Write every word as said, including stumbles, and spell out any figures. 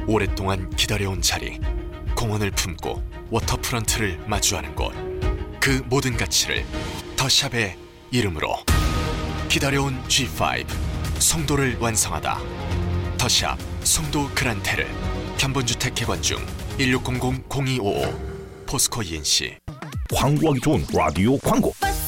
오랫동안 기다려온 자리, 공원을 품고 워터프런트를 마주하는 곳, 그 모든 가치를 더샵의 이름으로. 기다려온 지 파이브 송도를 완성하다. 더샵 송도 그란테르. 견본주택 개관 중. 일육공공 공이오오. 포스코 이엔씨. 광고하기 좋은 라디오 광고.